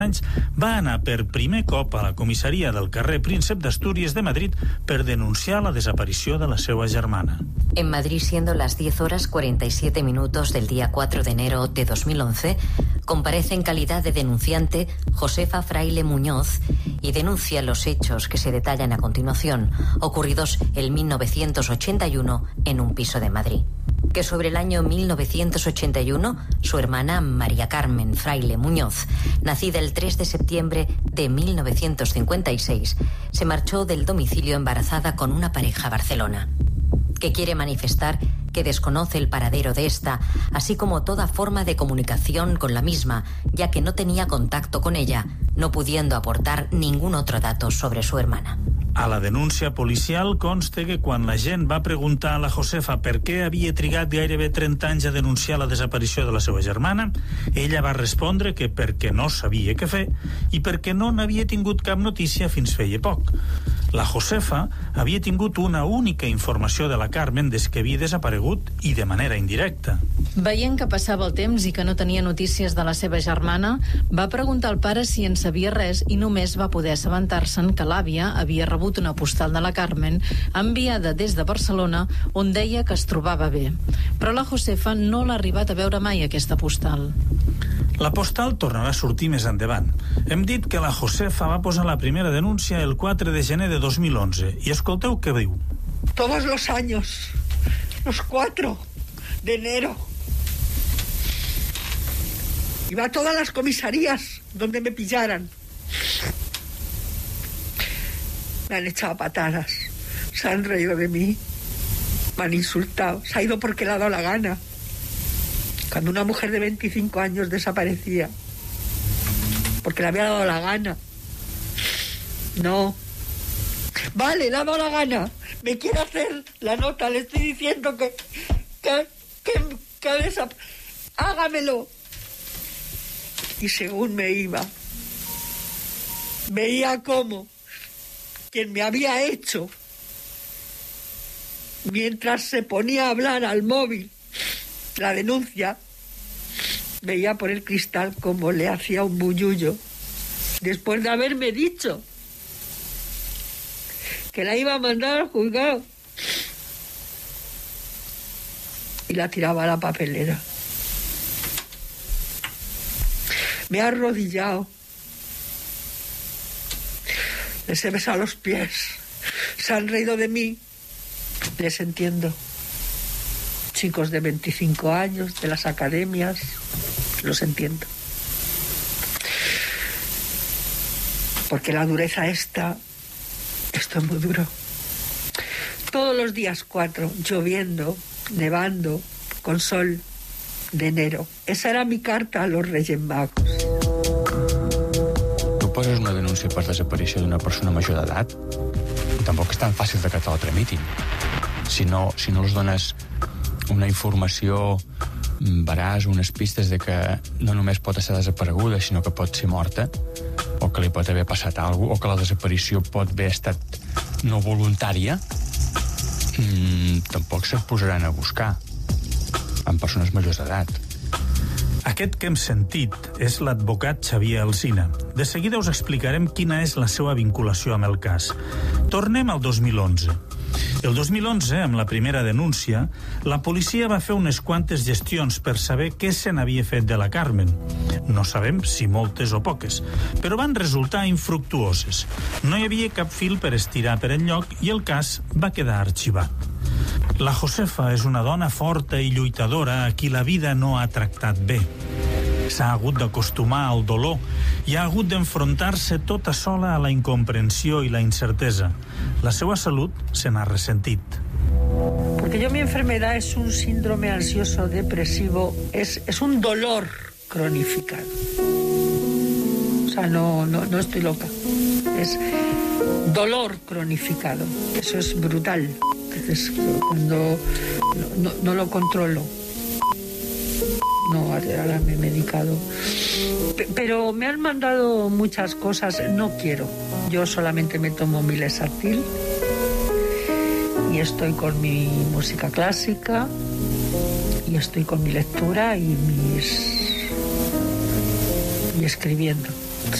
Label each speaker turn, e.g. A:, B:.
A: anys, va anar per primer cop a la comissaria del carrer Príncep d'Astúries de Madrid per denunciar la desaparició de la seva germana.
B: En Madrid, siendo las 10:47 del día 4 de enero de 2011, comparece en calidad de denunciante Josefa Fraile Muñoz y denuncia los hechos que se detallan a continuación, ocurridos en 1981 en un piso de Madrid. Que sobre el año 1981, su hermana María Carmen Fraile Muñoz, nacida el 3 de septiembre de 1956, se marchó del domicilio embarazada con una pareja a Barcelona. Que quiere manifestar que desconoce el paradero de esta, así como toda forma de comunicación con la misma, ya que no tenía contacto con ella, no pudiendo aportar ningún otro dato sobre su hermana.
A: A la denúncia policial consta que quan la gent va preguntar a la Josefa per què havia trigat gairebé 30 anys a denunciar la desaparició de la seva germana, ella va respondre que perquè no sabia què fer i perquè no n'havia tingut cap notícia fins feia poc. La Josefa havia tingut una única informació de la Carmen des que havia desaparegut i de manera indirecta.
C: Veient que passava el temps i que no tenia notícies de la seva germana, va preguntar al pare si en sabia res i només va poder assabentar-se'n que l'àvia havia rebut una postal de la Carmen enviada des de Barcelona on deia que es trobava bé. Però la Josefa no l'ha arribat a veure mai, aquesta postal.
A: La postal tornarà a sortir més endavant. Hem dit que la Josefa va posar la primera denúncia el 4 de gener de 2011 i escolteu què diu.
D: Todos los años, los 4 de enero, iba a todas las comisarías donde me pillaran. Me han echado patadas, se han reído de mí, me han insultado, se ha ido porque le ha dado la gana. Cuando una mujer de 25 años desaparecía, porque le había dado la gana. No. Vale, le ha dado la gana. Me quiere hacer la nota, le estoy diciendo que hágamelo. Y según me iba, veía cómo quien me había hecho, mientras se ponía a hablar al móvil la denuncia, veía por el cristal como le hacía un bullullo después de haberme dicho que la iba a mandar al juzgado y la tiraba a la papelera. Me ha arrodillado, les he besado los pies, se han reído de mí, les entiendo. Chicos de 25 años, de las academias, los entiendo. Porque la dureza esto es muy duro. Todos los días 4, lloviendo, nevando, con sol de enero. Esa era mi carta a los Reyes Magos.
E: Tu poses una denúncia per desaparició d'una persona major d'edat, tampoc és tan fàcil de que te la tramitin. Si no els dones una informació veraç, unes pistes de que no només pot estar desapareguda, sinó que pot ser morta, o que li pot haver passat alguna cosa, o que la desaparició pot haver estat no voluntària, tampoc se'n posaran a buscar en persones majors d'edat.
A: Aquest que hem sentit és l'advocat Xavier Alsina. De seguida us explicarem quina és la seva vinculació amb el cas. Tornem al 2011. El 2011, amb la primera denúncia, la policia va fer unes quantes gestions per saber què se n'havia fet de la Carmen. No sabem si moltes o poques, però van resultar infructuoses. No hi havia cap fil per estirar per enlloc i el cas va quedar arxivat. La Josefa és una dona forta i lluitadora a qui la vida no ha tractat bé. S'ha hagut d'acostumar al dolor i ha hagut d'enfrontar-se tota sola a la incomprensió i la incertesa. La seva salut se n'ha ressentit.
D: Porque mi enfermedad es un síndrome ansioso depresivo, es un dolor cronificado. O sea, no estoy loca. Es dolor cronificado. Eso es brutal. Entonces, cuando no lo controlo, no, ahora me he medicado. Pero me han mandado muchas cosas, no quiero. Yo solamente me tomo mi Lesatil y estoy con mi música clásica y estoy con mi lectura y escribiendo.